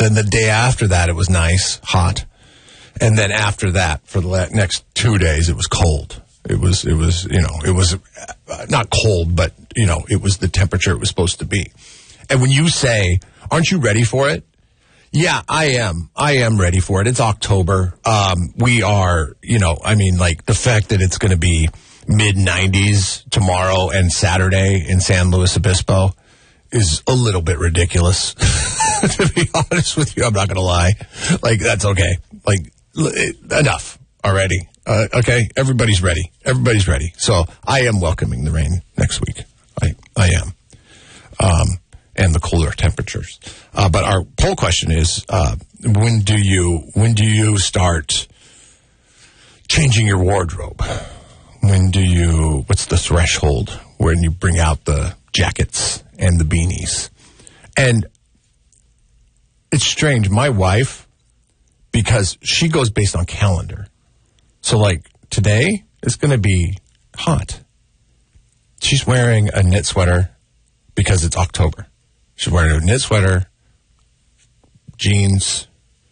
Then the day after that, it was nice, hot. And then after that, for the next 2 days, it was cold. It was not cold, but, it was the temperature it was supposed to be. And when you say, aren't you ready for it? Yeah, I am. I am ready for it. It's October. We are, the fact that it's going to be mid-90s tomorrow and Saturday in San Luis Obispo is a little bit ridiculous. To be honest with you, I'm not going to lie. That's okay. Enough already. Okay, everybody's ready. Everybody's ready. So I am welcoming the rain next week. I am. And the cooler temperatures. But our poll question is, when do you start changing your wardrobe? What's the threshold when you bring out the jackets and the beanies? And it's strange. My wife, because she goes based on calendar. So today it's going to be hot. She's wearing a knit sweater because it's October. She's wearing a knit sweater, jeans.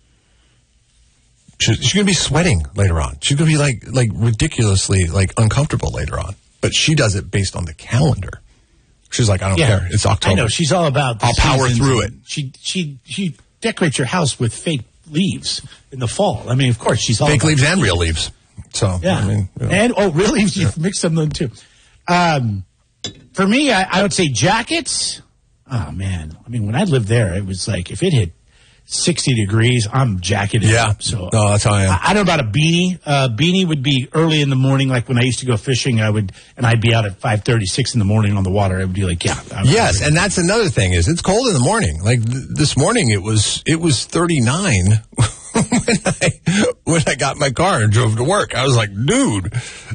She's going to be sweating later on. She's going to be like ridiculously uncomfortable later on. But she does it based on the calendar. She's like, I don't care. It's October. I know. She's all about I'll power through it. She decorates your house with fake leaves in the fall. I mean, of course, she's all fake leaves and real leaves. So yeah, and real leaves. You mix them too. For me, I would say jackets. Oh, man. I mean, when I lived there, it was like if it hit 60 degrees, I'm jacketed up. So, that's how I am. I don't know about a beanie. Beanie would be early in the morning, like when I used to go fishing, I'd be out at 5:30, 6 in the morning on the water. I would be like, Yes, and that's another thing is it's cold in the morning. This morning, it was 39 when I got in my car and drove to work. I was like, dude,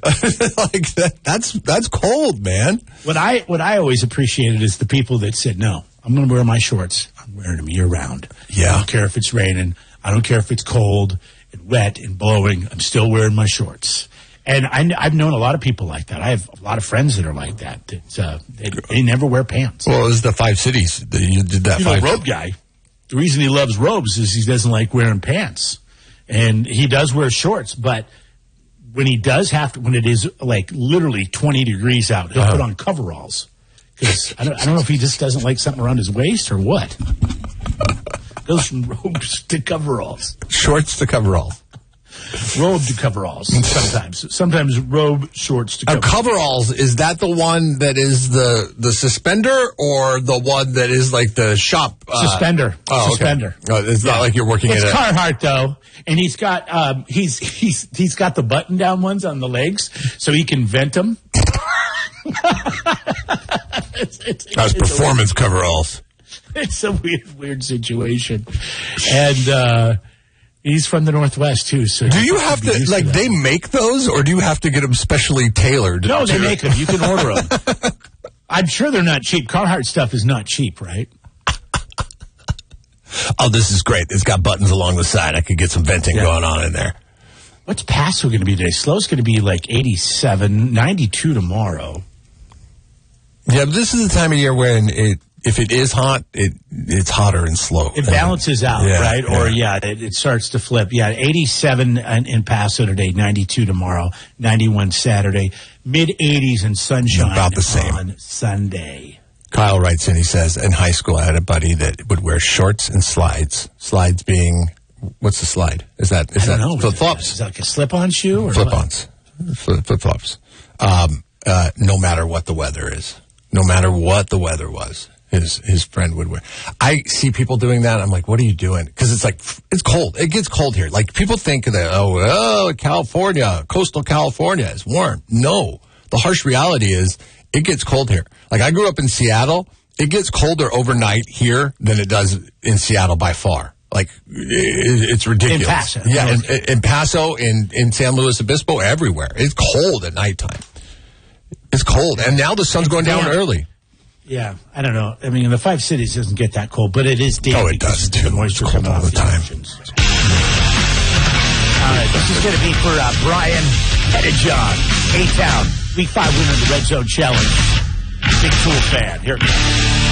that's cold, man. What I always appreciated is the people that said, no, I'm going to wear my shorts. I'm wearing them year round. Yeah. I don't care if it's raining. I don't care if it's cold and wet and blowing. I'm still wearing my shorts. And I've known a lot of people like that. I have a lot of friends that are like that. They never wear pants. Well, it was the 5 cities that you did that. Robe guy. The reason he loves robes is he doesn't like wearing pants. And he does wear shorts, but when he does when it is literally 20 degrees out, he'll put on coveralls. Because I don't know if he just doesn't like something around his waist or what. Goes from robes to coveralls. Shorts to coveralls. Robe to coveralls sometimes. Sometimes robe, shorts to coveralls. Coveralls, is that the one that is the suspender or the one that is like the shop? Suspender. Suspender. Okay. It's not like you're working it's at Carhartt, though. And he's got he's got the button down ones on the legs so he can vent them. That's performance coveralls. It's a weird situation. And he's from the Northwest, too. So do you have to, they make those, or do you have to get them specially tailored? No, they make them. You can order them. I'm sure they're not cheap. Carhartt stuff is not cheap, right? Oh, this is great. It's got buttons along the side. I could get some venting going on in there. What's Paso going to be today? Slow's going to be 87, 92 tomorrow. Yeah, but this is the time of year when if it is hot, it's hotter and slow. It balances out, right? Yeah. Or, it starts to flip. Yeah, 87 in Paso today, 92 tomorrow, 91 Saturday, mid-80s and sunshine about the same on Sunday. Kyle writes in, he says, in high school I had a buddy that would wear shorts and slides. Slides being, what's the slide? Is that flip-flops? Is that like a slip-on shoe? Or flip-ons. Flip-flops. No matter what the weather is. No matter what the weather was, his friend would wear. I see people doing that. I'm like, what are you doing? Because it's cold. It gets cold here. People think that, California, coastal California is warm. No. The harsh reality is it gets cold here. I grew up in Seattle. It gets colder overnight here than it does in Seattle by far. It's ridiculous. In Paso. Yeah, in Paso, in San Luis Obispo, everywhere. It's cold at nighttime. It's cold, and now the sun's going down early. Yeah, I don't know. I mean, the 5 cities doesn't get that cold, but it is daily. Oh, it does, too. The moisture cold all the time. All right, this is going to be for Brian Pettijohn, A-Town, Week 5 winner of the Red Zone Challenge. Big Tool fan. Here it goes.